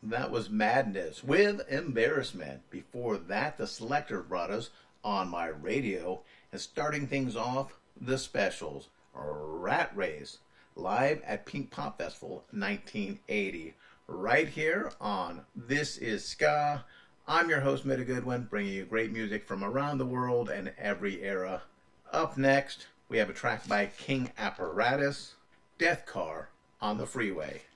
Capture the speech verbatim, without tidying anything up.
That was Madness with Embarrassment. Before that, the Selector Brothers on my radio. And starting things off, the Specials, Rat Race, live at Pink Pop Festival nineteen eighty. Right here on This Is Ska. I'm your host, Mitta Goodwin, bringing you great music from around the world and every era. Up next, we have a track by King Apparatus, Death Car on the Freeway.